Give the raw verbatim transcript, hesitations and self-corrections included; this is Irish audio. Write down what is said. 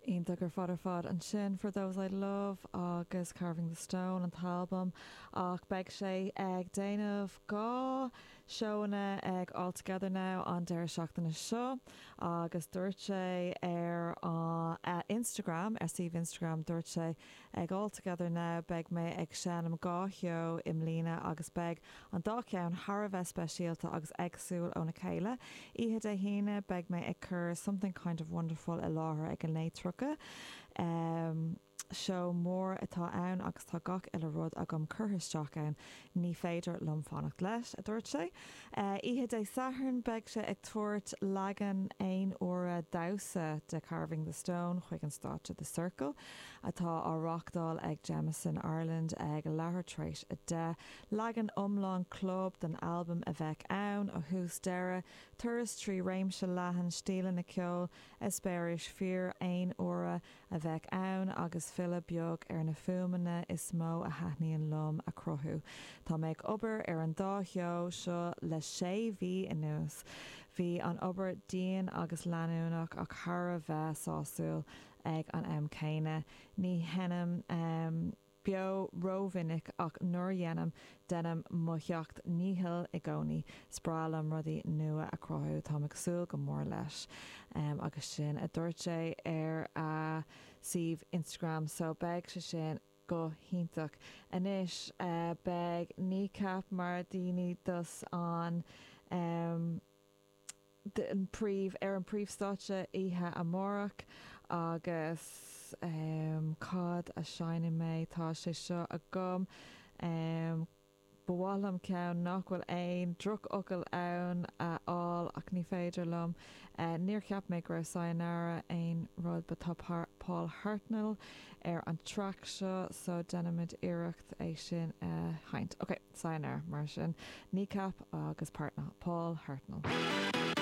Ínta gur fad ar fad an sin For Those I Love agus Carving the Stone an talbam ach beag sé ag déanamh gá seoanna ag All Together Now an deir seachtainna seo agus dúirt sé ar á Instagram ar sih Instagram dúirt sé ag All Together Now beag mé ag seanam gá theo im lína agus beag an dá ceann Thar bheith speisialta agus agsúil óna chéile ihe é híine beag mé ag cur Something Kind of Wonderful i láthair ag an léitrucha Um, seo mór atá ann agus tá gach eile rud a gom curthisteach ann ní féidir lom fannacht leis a dúirt sé. Uh, ihe é sathern beag sé ag tuairt legan ein óra dasa de Carving the Stone chuig an státe The Circle atá á Rockdale ag Jameson Ireland ag lethir tréis a de legan omláin club den album a bheith ann ó hús deire turas trí réimse lehan stílan na ceol espéris fear ein óra a bheith ann agus fila beag ar na fumanna is mó a haithníon lom a crothú. Tá méid obair ar an dá theo seo le sé bhí inús. Bhí an obair daon agus leanúnach ach chara bheith sásúil ag an am céine. Ní henam um, Bio róvinnic ach nuair dhéanam denam motheacht níhil i gcónaí sprálam rudí nua a crothú tá agsúil go mór leis um, agus sin a dúirt sé ar a sih Instagram so beag sé sin go hiintach. Inis uh, beag ní cap mar daoine dus an um, an príomh ar an príomhstáte ihe amórach agus um, cad a seine mé tá sé seo a gom um, bhhalam ceann nachhfuil aon druc ocail ann a áil ach ní féidir lom uh, níor ceap mé gur sayonara aon rud ba tá Paul Hartnell ar an track seo so denimid iirecht é sin uh, haint. Ok, sayonara mar sin ní cap agus partner Paul Hartnell.